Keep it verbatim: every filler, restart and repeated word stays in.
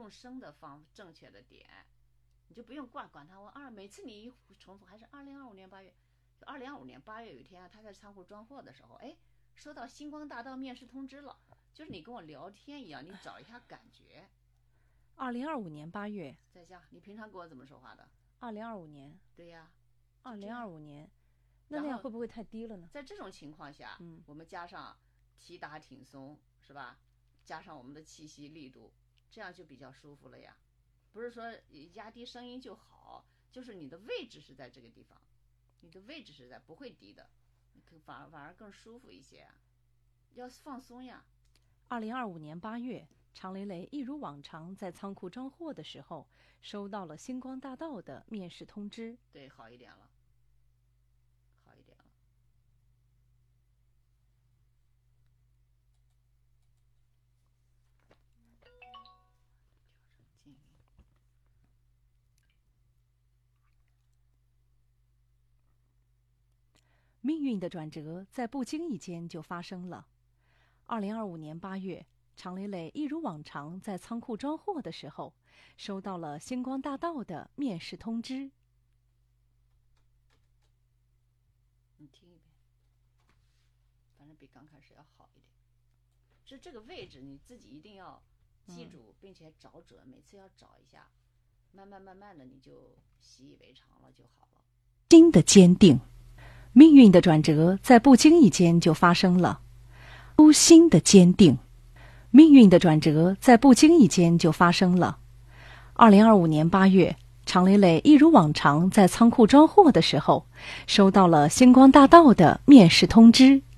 用生的方正确的点，你就不用管管他问二，每次你一重复还是二零二五年八月，就二零二五年八月有一天啊，他在仓库装货的时候，哎，收到星光大道面试通知了，就是你跟我聊天一样，你找一下感觉。 二零二五年八月， 在家，你平常跟我怎么说话的？ 二零二五年， 对呀， 二零二五年，那那样会不会太低了呢？ 在这种情况下，嗯，我们加上提打挺松，是吧？加上我们的气息力度，这样就比较舒服了呀。不是说压低声音就好，就是你的位置是在这个地方，你的位置是在不会低的，反而反而更舒服一些啊。要放松呀。 二零二五年八月，常磊磊一如往常在仓库装货的时候，收到了星光大道的面试通知。 对，好一点了，好一点了。 命运的转折在不经意间就发生了。二零二五年八月，常磊磊一如往常在仓库装货的时候，收到了星光大道的面试通知。 你听一遍，反正比刚开始要好一点。是这个位置你自己一定要记住，嗯、并且找准，每次要找一下，慢慢慢慢的你就习以为常了就好了。 心的坚定。命运的转折在不经意间就发生了，初心的坚定。命运的转折在不经意间就发生了。二零二五年八月，常磊磊一如往常在仓库装货的时候，收到了星光大道的面试通知。